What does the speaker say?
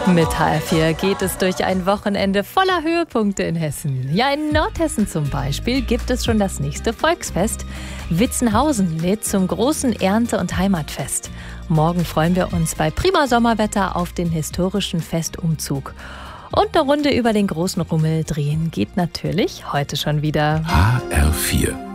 Mit HR4 geht es durch ein Wochenende voller Höhepunkte in Hessen. Ja, in Nordhessen zum Beispiel gibt es schon das nächste Volksfest. Witzenhausen lädt zum großen Ernte- und Heimatfest. Morgen freuen wir uns bei prima Sommerwetter auf den historischen Festumzug. Und eine Runde über den großen Rummel drehen geht natürlich heute schon wieder. HR4